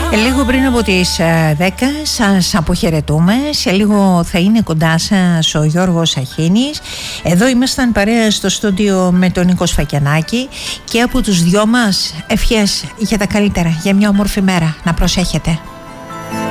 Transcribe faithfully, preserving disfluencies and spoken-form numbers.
Λίγο πριν από τις δέκα σας αποχαιρετούμε. Σε λίγο θα είναι κοντά σας ο Γιώργος Αχίνης. Εδώ ήμασταν παρέα στο στούντιο με τον Νίκο Σφακιανάκη. Και από τους δυο μας ευχές για τα καλύτερα, για μια όμορφη μέρα. Να προσέχετε.